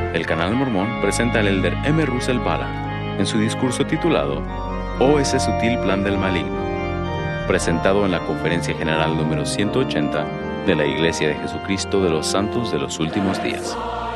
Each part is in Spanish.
El Canal Mormón presenta al elder M. Russell Ballard en su discurso titulado "Oh, ese sutil plan del maligno", presentado en la Conferencia General número 180 de la Iglesia de Jesucristo de los Santos de los Últimos Días.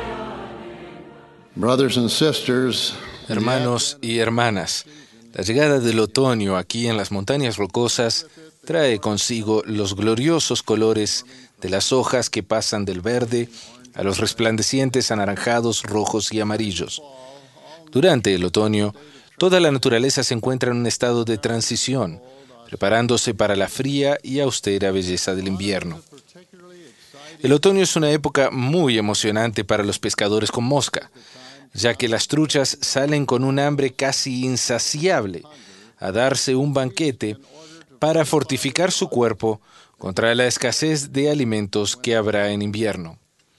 Brothers and sisters, Hermanos y hermanas, la llegada del otoño aquí en las montañas rocosas trae consigo los gloriosos colores de las hojas que pasan del verde a los resplandecientes anaranjados, rojos y amarillos. Durante el otoño, toda la naturaleza se encuentra en un estado de transición, preparándose para la fría y austera belleza del invierno. El otoño es una época muy emocionante para los pescadores con mosca, ya que las truchas salen con un hambre casi insaciable a darse un banquete para fortificar su cuerpo contra la escasez de alimentos que habrá en invierno.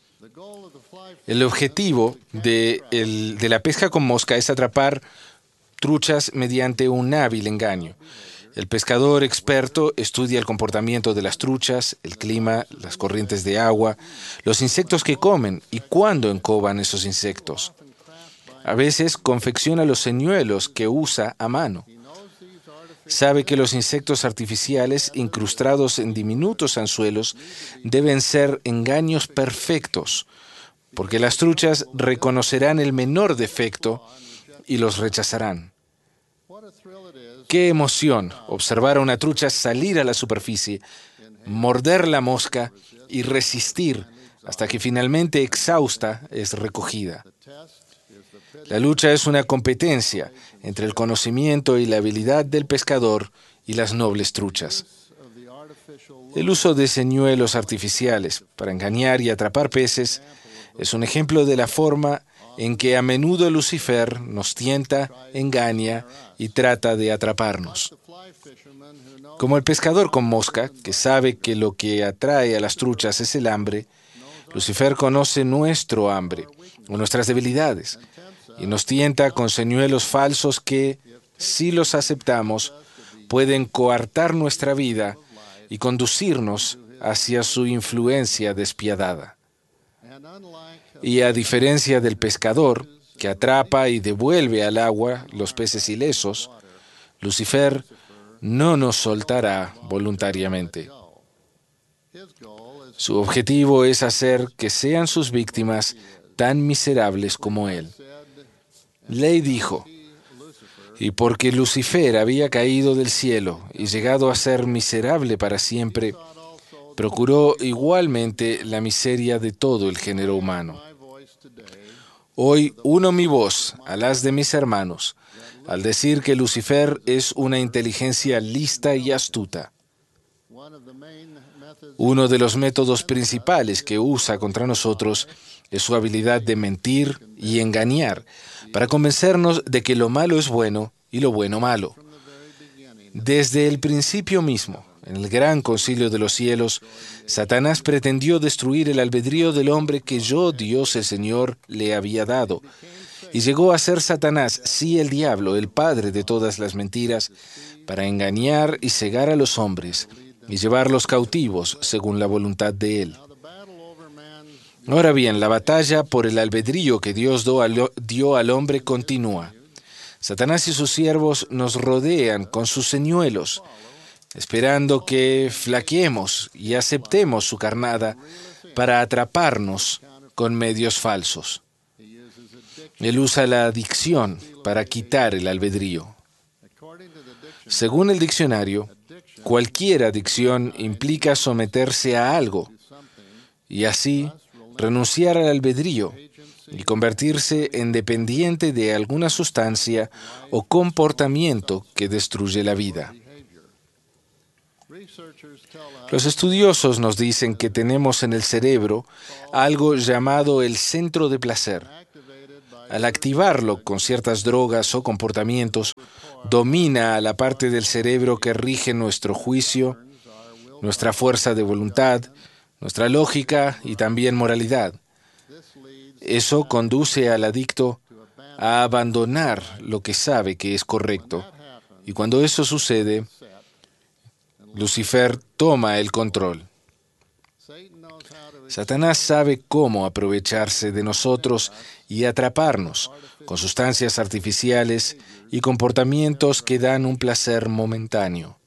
El objetivo de la pesca con mosca es atrapar truchas mediante un hábil engaño. El pescador experto estudia el comportamiento de las truchas, el clima, las corrientes de agua, los insectos que comen y cuándo encoban esos insectos. A veces confecciona los señuelos que usa a mano. Sabe que los insectos artificiales incrustados en diminutos anzuelos deben ser engaños perfectos, porque las truchas reconocerán el menor defecto y los rechazarán. Qué emoción observar a una trucha salir a la superficie, morder la mosca y resistir hasta que finalmente exhausta es recogida. La lucha es una competencia entre el conocimiento y la habilidad del pescador y las nobles truchas. El uso de señuelos artificiales para engañar y atrapar peces es un ejemplo de la forma en que a menudo Lucifer nos tienta, engaña y trata de atraparnos. Como el pescador con mosca, que sabe que lo que atrae a las truchas es el hambre, Lucifer conoce nuestro hambre o nuestras debilidades y nos tienta con señuelos falsos que, si los aceptamos, pueden coartar nuestra vida y conducirnos hacia su influencia despiadada. Y a diferencia del pescador, que atrapa y devuelve al agua los peces ilesos, Lucifer no nos soltará voluntariamente. Su objetivo es hacer que sean sus víctimas tan miserables como él. Ley dijo, y porque Lucifer había caído del cielo y llegado a ser miserable para siempre, procuró igualmente la miseria de todo el género humano. Hoy uno mi voz a las de mis hermanos, al decir que Lucifer es una inteligencia lista y astuta. Uno de los métodos principales que usa contra nosotros es su habilidad de mentir y engañar, para convencernos de que lo malo es bueno y lo bueno malo. Desde el principio mismo, en el gran concilio de los cielos, Satanás pretendió destruir el albedrío del hombre que yo, Dios el Señor, le había dado. Y llegó a ser Satanás, sí el diablo, el padre de todas las mentiras, para engañar y cegar a los hombres y llevarlos cautivos según la voluntad de él. Ahora bien, la batalla por el albedrío que Dios dio al hombre continúa. Satanás y sus siervos nos rodean con sus señuelos, esperando que flaqueemos y aceptemos su carnada para atraparnos con medios falsos. Él usa la adicción para quitar el albedrío. Según el diccionario, cualquier adicción implica someterse a algo y así renunciar al albedrío y convertirse en dependiente de alguna sustancia o comportamiento que destruye la vida. Los estudiosos nos dicen que tenemos en el cerebro algo llamado el centro de placer. Al activarlo con ciertas drogas o comportamientos, domina a la parte del cerebro que rige nuestro juicio, nuestra fuerza de voluntad, nuestra lógica y también moralidad. Eso conduce al adicto a abandonar lo que sabe que es correcto. Y cuando eso sucede, Lucifer toma el control. Satanás sabe cómo aprovecharse de nosotros y atraparnos con sustancias artificiales y comportamientos que dan un placer momentáneo.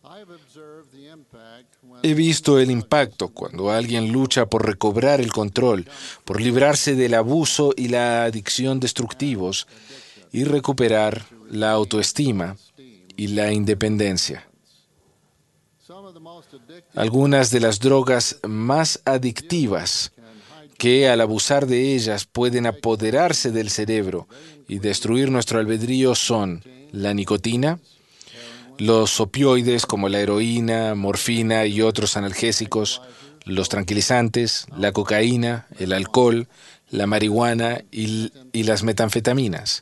He visto el impacto cuando alguien lucha por recobrar el control, por librarse del abuso y la adicción destructivos y recuperar la autoestima y la independencia. Algunas de las drogas más adictivas que al abusar de ellas pueden apoderarse del cerebro y destruir nuestro albedrío son la nicotina, los opioides como la heroína, morfina y otros analgésicos, los tranquilizantes, la cocaína, el alcohol, la marihuana y las metanfetaminas.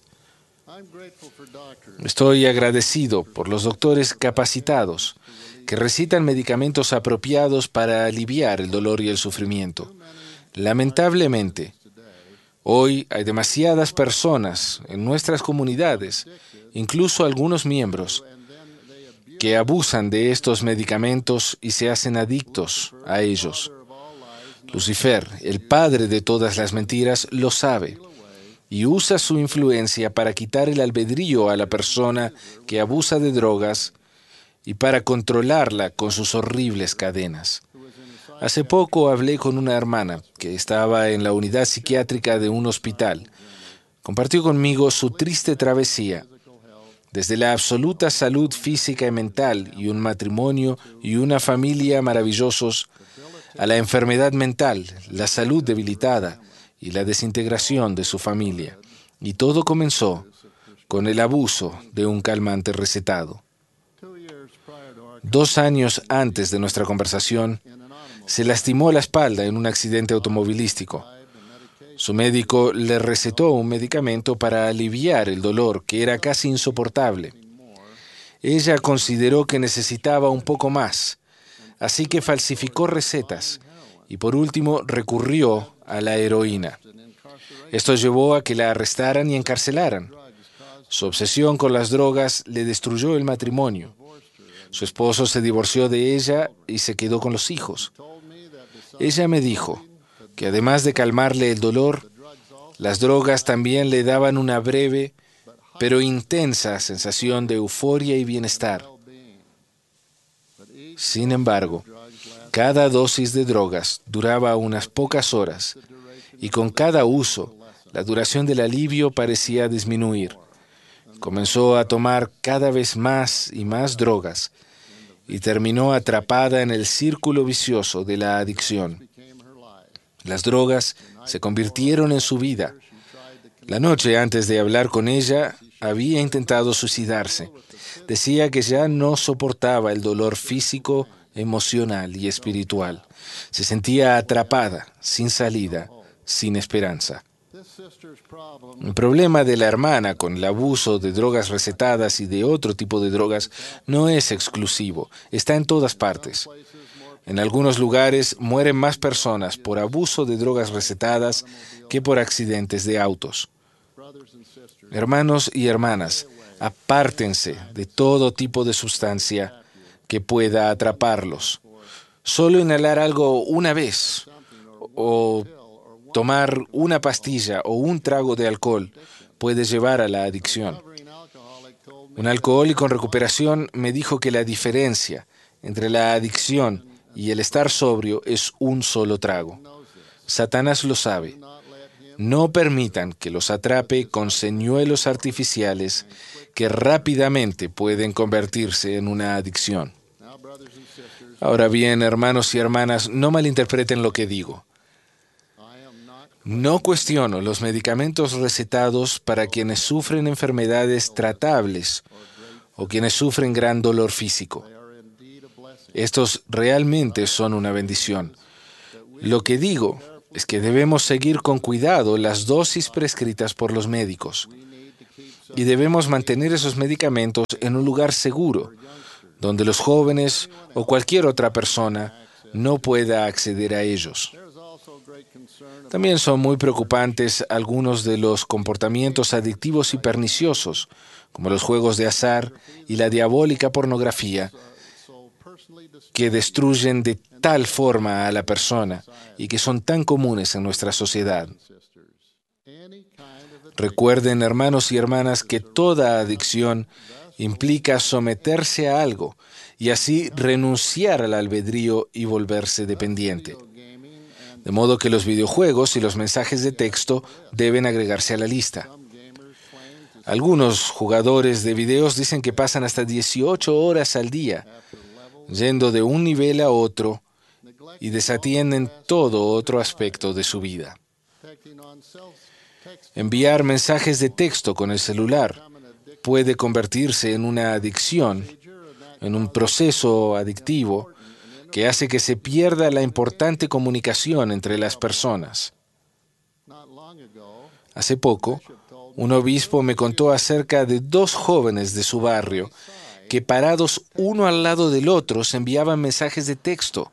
Estoy agradecido por los doctores capacitados que recetan medicamentos apropiados para aliviar el dolor y el sufrimiento. Lamentablemente, hoy hay demasiadas personas en nuestras comunidades, incluso algunos miembros, que abusan de estos medicamentos y se hacen adictos a ellos. Lucifer, el padre de todas las mentiras, lo sabe y usa su influencia para quitar el albedrío a la persona que abusa de drogas y para controlarla con sus horribles cadenas. Hace poco hablé con una hermana que estaba en la unidad psiquiátrica de un hospital. Compartió conmigo su triste travesía, desde la absoluta salud física y mental y un matrimonio y una familia maravillosos, a la enfermedad mental, la salud debilitada y la desintegración de su familia. Y todo comenzó con el abuso de un calmante recetado. 2 años antes de nuestra conversación, se lastimó la espalda en un accidente automovilístico. Su médico le recetó un medicamento para aliviar el dolor, que era casi insoportable. Ella consideró que necesitaba un poco más, así que falsificó recetas y por último recurrió a la heroína. Esto llevó a que la arrestaran y encarcelaran. Su obsesión con las drogas le destruyó el matrimonio. Su esposo se divorció de ella y se quedó con los hijos. Ella me dijo que además de calmarle el dolor, las drogas también le daban una breve pero intensa sensación de euforia y bienestar. Sin embargo, cada dosis de drogas duraba unas pocas horas y con cada uso, la duración del alivio parecía disminuir. Comenzó a tomar cada vez más y más drogas y terminó atrapada en el círculo vicioso de la adicción. Las drogas se convirtieron en su vida. La noche antes de hablar con ella, había intentado suicidarse. Decía que ya no soportaba el dolor físico, emocional y espiritual. Se sentía atrapada, sin salida, sin esperanza. El problema de la hermana con el abuso de drogas recetadas y de otro tipo de drogas no es exclusivo, está en todas partes. En algunos lugares mueren más personas por abuso de drogas recetadas que por accidentes de autos. Hermanos y hermanas, apártense de todo tipo de sustancia que pueda atraparlos. Solo inhalar algo una vez o tomar una pastilla o un trago de alcohol puede llevar a la adicción. Un alcohólico en recuperación me dijo que la diferencia entre la adicción y el estar sobrio es un solo trago. Satanás lo sabe. No permitan que los atrape con señuelos artificiales que rápidamente pueden convertirse en una adicción. Ahora bien, hermanos y hermanas, no malinterpreten lo que digo. No cuestiono los medicamentos recetados para quienes sufren enfermedades tratables o quienes sufren gran dolor físico. Estos realmente son una bendición. Lo que digo es que debemos seguir con cuidado las dosis prescritas por los médicos y debemos mantener esos medicamentos en un lugar seguro, donde los jóvenes o cualquier otra persona no pueda acceder a ellos. También son muy preocupantes algunos de los comportamientos adictivos y perniciosos, como los juegos de azar y la diabólica pornografía, que destruyen de tal forma a la persona y que son tan comunes en nuestra sociedad. Recuerden, hermanos y hermanas, que toda adicción implica someterse a algo y así renunciar al albedrío y volverse dependiente. De modo que los videojuegos y los mensajes de texto deben agregarse a la lista. Algunos jugadores de videos dicen que pasan hasta 18 horas al día, yendo de un nivel a otro y desatienden todo otro aspecto de su vida. Enviar mensajes de texto con el celular puede convertirse en una adicción, en un proceso adictivo que hace que se pierda la importante comunicación entre las personas. Hace poco, un obispo me contó acerca de dos jóvenes de su barrio que parados uno al lado del otro se enviaban mensajes de texto.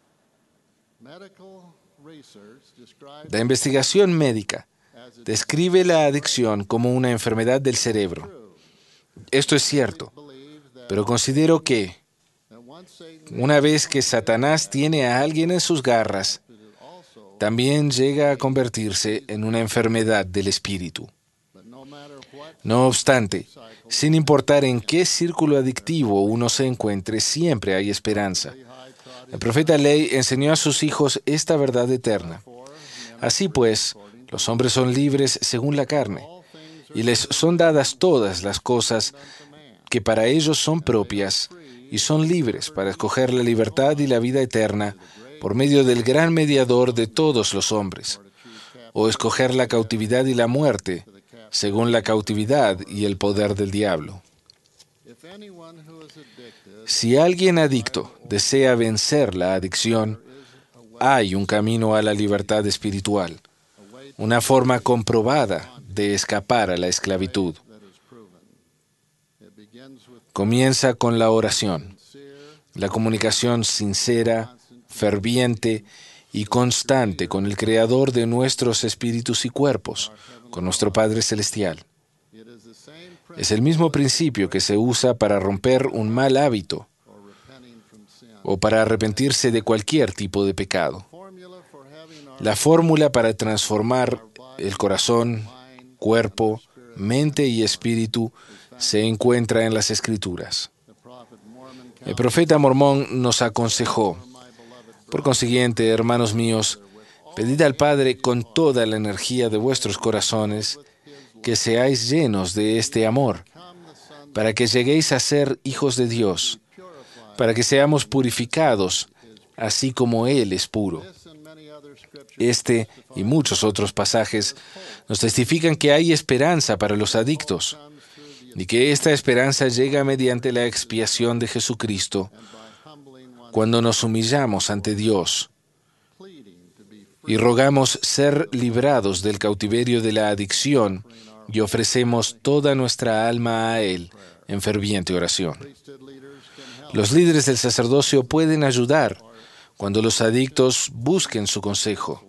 La investigación médica describe la adicción como una enfermedad del cerebro. Esto es cierto, pero considero que una vez que Satanás tiene a alguien en sus garras, también llega a convertirse en una enfermedad del espíritu. No obstante, sin importar en qué círculo adictivo uno se encuentre, siempre hay esperanza. El profeta Ley enseñó a sus hijos esta verdad eterna. Así pues, los hombres son libres según la carne, y les son dadas todas las cosas que para ellos son propias, y son libres para escoger la libertad y la vida eterna por medio del gran mediador de todos los hombres, o escoger la cautividad y la muerte, según la cautividad y el poder del diablo. Si alguien adicto desea vencer la adicción, hay un camino a la libertad espiritual, una forma comprobada de escapar a la esclavitud. Comienza con la oración, la comunicación sincera, ferviente y constante con el Creador de nuestros espíritus y cuerpos, con nuestro Padre Celestial. Es el mismo principio que se usa para romper un mal hábito o para arrepentirse de cualquier tipo de pecado. La fórmula para transformar el corazón, cuerpo, mente y espíritu se encuentra en las Escrituras. El profeta mormón nos aconsejó: por consiguiente, hermanos míos, pedid al Padre con toda la energía de vuestros corazones que seáis llenos de este amor, para que lleguéis a ser hijos de Dios, para que seamos purificados, así como Él es puro. Este y muchos otros pasajes nos testifican que hay esperanza para los adictos, y que esta esperanza llega mediante la expiación de Jesucristo, cuando nos humillamos ante Dios y rogamos ser librados del cautiverio de la adicción y ofrecemos toda nuestra alma a Él en ferviente oración. Los líderes del sacerdocio pueden ayudar cuando los adictos busquen su consejo.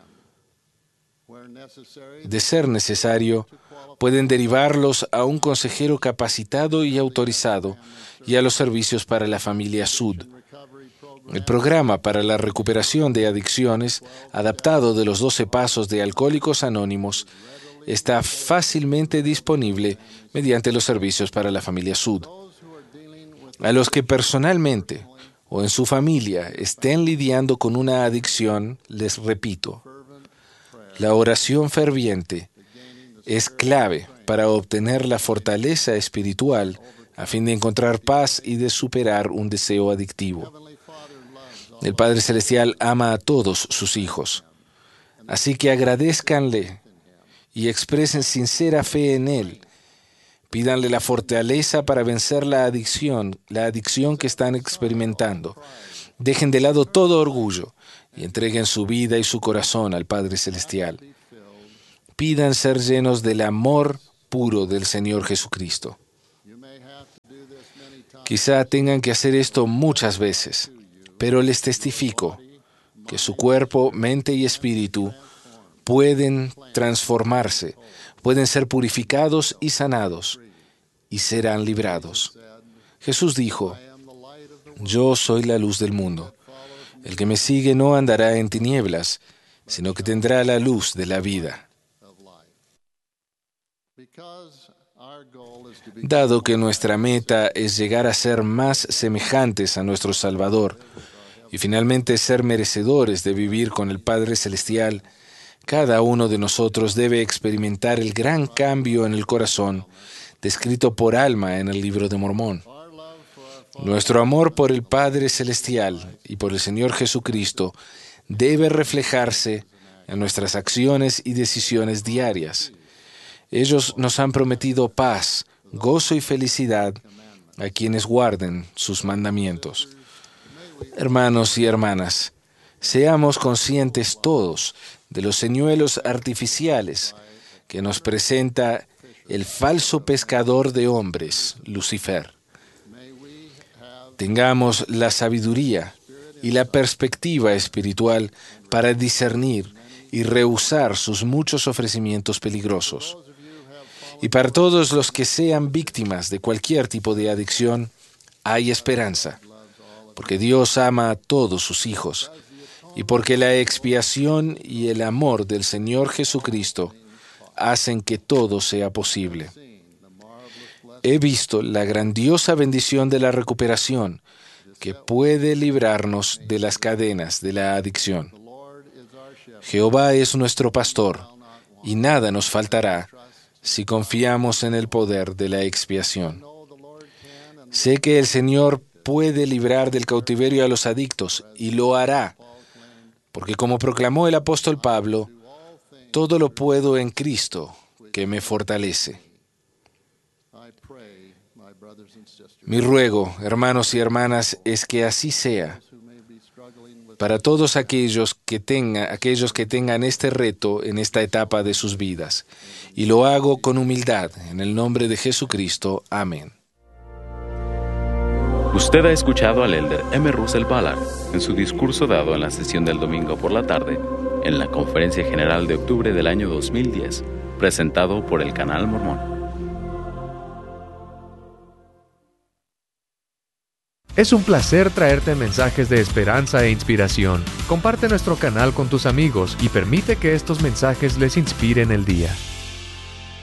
De ser necesario, pueden derivarlos a un consejero capacitado y autorizado y a los servicios para la familia Sud. El programa para la recuperación de adicciones, adaptado de los 12 pasos de Alcohólicos Anónimos, está fácilmente disponible mediante los servicios para la familia Sud. A los que personalmente o en su familia estén lidiando con una adicción, les repito, la oración ferviente es clave para obtener la fortaleza espiritual a fin de encontrar paz y de superar un deseo adictivo. El Padre Celestial ama a todos sus hijos, así que agradézcanle y expresen sincera fe en Él. Pídanle la fortaleza para vencer la adicción que están experimentando. Dejen de lado todo orgullo y entreguen su vida y su corazón al Padre Celestial. Pidan ser llenos del amor puro del Señor Jesucristo. Quizá tengan que hacer esto muchas veces, pero les testifico que su cuerpo, mente y espíritu pueden transformarse, pueden ser purificados y sanados, y serán librados. Jesús dijo: Yo soy la luz del mundo. El que me sigue no andará en tinieblas, sino que tendrá la luz de la vida. Dado que nuestra meta es llegar a ser más semejantes a nuestro Salvador y finalmente ser merecedores de vivir con el Padre Celestial, cada uno de nosotros debe experimentar el gran cambio en el corazón descrito por Alma en el Libro de Mormón. Nuestro amor por el Padre Celestial y por el Señor Jesucristo debe reflejarse en nuestras acciones y decisiones diarias. Ellos nos han prometido paz, gozo y felicidad a quienes guarden sus mandamientos. Hermanos y hermanas, seamos conscientes todos de los señuelos artificiales que nos presenta el falso pescador de hombres, Lucifer. Tengamos la sabiduría y la perspectiva espiritual para discernir y rehusar sus muchos ofrecimientos peligrosos. Y para todos los que sean víctimas de cualquier tipo de adicción, hay esperanza, porque Dios ama a todos sus hijos y porque la expiación y el amor del Señor Jesucristo hacen que todo sea posible. He visto la grandiosa bendición de la recuperación que puede librarnos de las cadenas de la adicción. Jehová es nuestro pastor y nada nos faltará si confiamos en el poder de la expiación. Sé que el Señor puede librar del cautiverio a los adictos y lo hará, porque como proclamó el apóstol Pablo, todo lo puedo en Cristo que me fortalece. Mi ruego, hermanos y hermanas, es que así sea para todos aquellos que tengan este reto en esta etapa de sus vidas. Y lo hago con humildad, en el nombre de Jesucristo. Amén. Usted ha escuchado al elder M. Russell Ballard en su discurso dado en la sesión del domingo por la tarde en la Conferencia General de octubre del año 2010, presentado por el Canal Mormón. Es un placer traerte mensajes de esperanza e inspiración. Comparte nuestro canal con tus amigos y permite que estos mensajes les inspiren el día.